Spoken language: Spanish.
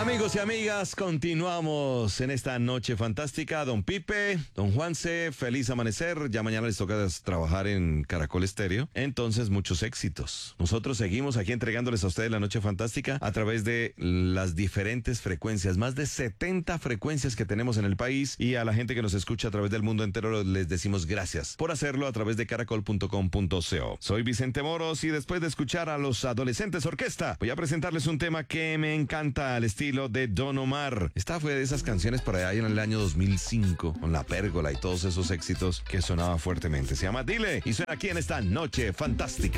Amigos y amigas, continuamos en esta noche fantástica. Don Pipe, don Juanse, feliz amanecer. Ya mañana les toca trabajar en Caracol Estéreo. Entonces, muchos éxitos. Nosotros seguimos aquí entregándoles a ustedes la noche fantástica a través de las diferentes frecuencias. Más de 70 frecuencias que tenemos en el país. Y a la gente que nos escucha a través del mundo entero les decimos gracias por hacerlo a través de caracol.com.co. Soy Vicente Moros y después de escuchar a los Adolescentes Orquesta, voy a presentarles un tema que me encanta al estilo de Don Omar. Esta fue de esas canciones por allá en el año 2005, con La Pérgola y todos esos éxitos que sonaba fuertemente. Se llama Dile y suena aquí en esta noche fantástica.